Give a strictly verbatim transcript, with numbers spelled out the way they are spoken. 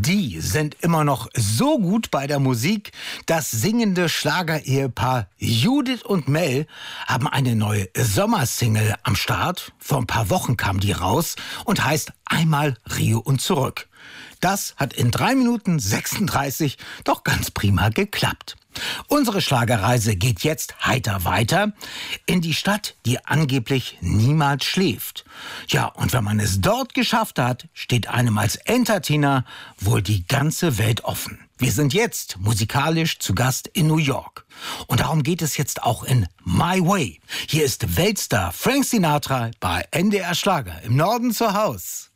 Die sind immer noch so gut bei der Musik. Das singende Schlager-Ehepaar Judith und Mel haben eine neue Sommersingle am Start. Vor ein paar Wochen kam die raus und heißt Einmal Rio und zurück. Das hat in drei Minuten sechsunddreißig doch ganz prima geklappt. Unsere Schlagerreise geht jetzt heiter weiter in die Stadt, die angeblich niemals schläft. Ja, und wenn man es dort geschafft hat, steht einem als Entertainer wohl die ganze Welt offen. Wir sind jetzt musikalisch zu Gast in New York. Und darum geht es jetzt auch in My Way. Hier ist Weltstar Frank Sinatra bei N D R Schlager im Norden zu Haus.